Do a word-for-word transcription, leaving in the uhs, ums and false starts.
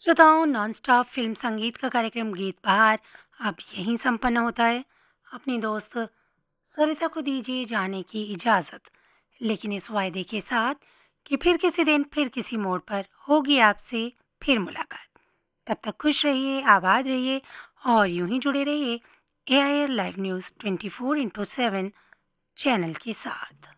श्रोताओं, non-stop film संगीत का कार्यक्रम गीत बहार अब यहीं संपन्न होता है। अपनी दोस्त सरिता को दीजिए जाने की इजाज़त, लेकिन इस वायदे के साथ कि फिर किसी दिन फिर किसी मोड़ पर होगी आपसे फिर मुलाकात। तब तक खुश रहिए, आबाद रहिए और यूं ही जुड़े रहिए ए I R live news twenty four into seven channel के साथ।